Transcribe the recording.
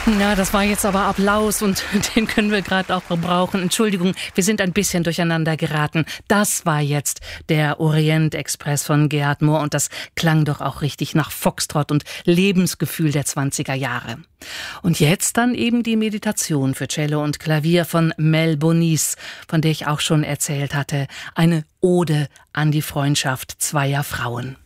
Ja, das war jetzt aber Applaus und den können wir gerade auch gebrauchen. Entschuldigung, wir sind ein bisschen durcheinander geraten. Das war jetzt der Orient-Express von Gerhard Mohr und das klang doch auch richtig nach Foxtrott und Lebensgefühl der 20er Jahre. Und jetzt dann eben die Meditation für Cello und Klavier von Mel Bonis, von der ich auch schon erzählt hatte. Eine Ode an die Freundschaft zweier Frauen.